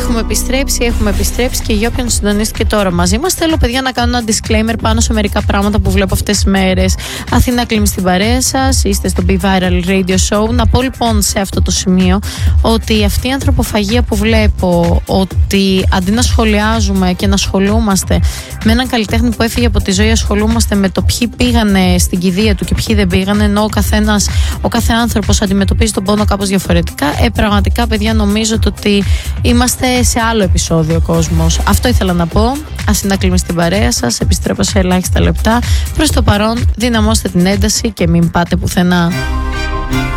Έχουμε επιστρέψει και για όποιον συντονίστηκε τώρα μαζί μας, θέλω παιδιά να κάνω ένα disclaimer πάνω σε μερικά πράγματα που βλέπω αυτές τις μέρες. Αθήνα Κλίμη στην παρέα σας, είστε στο Be Viral Radio Show. Να πω λοιπόν σε αυτό το σημείο ότι αυτή η ανθρωποφαγία που βλέπω, ότι αντί να σχολιάζουμε και να ασχολούμαστε με έναν καλλιτέχνη που έφυγε από τη ζωή, ασχολούμαστε με το ποιοι πήγανε στην κηδεία του και ποιοι δεν πήγανε, ενώ ο κάθε άνθρωπος αντιμετωπίζει τον πόνο κάπως διαφορετικά. Πραγματικά παιδιά νομίζω ότι είμαστε σε άλλο επεισόδιο ο κόσμος. Αυτό ήθελα να πω. Ας είναι να κλείνουμε στην παρέα σας. Επιστρέφω σε ελάχιστα λεπτά. Προς το παρόν δυναμώστε την ένταση και μην πάτε πουθενά.